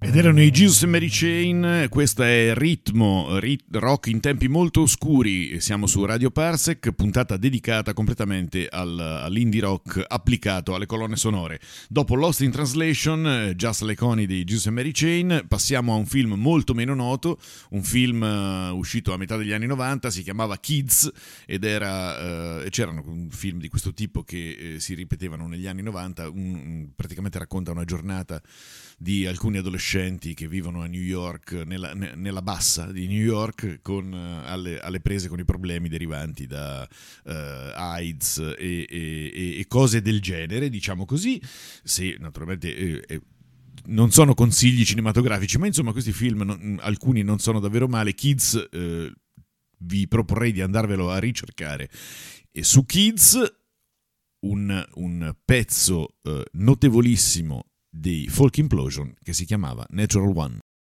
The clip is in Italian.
Ed erano i Jesus and Mary Chain, questa è Ritmo, rock in tempi molto oscuri, siamo su Radio Parsec, puntata dedicata completamente all'indie rock applicato alle colonne sonore. Dopo Lost in Translation, Just Like Honey dei Jesus and Mary Chain, passiamo a un film molto meno noto, un film uscito a metà degli anni 90, si chiamava Kids ed c'erano film di questo tipo che si ripetevano negli anni 90, praticamente racconta una giornata di alcuni adolescenti che vivono a New York, nella bassa di New York, alle prese con i problemi derivanti da AIDS e cose del genere, diciamo così. Sì, naturalmente non sono consigli cinematografici, ma insomma questi film, alcuni non sono davvero male. Kids, vi proporrei di andarvelo a ricercare. E su Kids un pezzo notevolissimo dei Folk Implosion che si chiamava Natural One.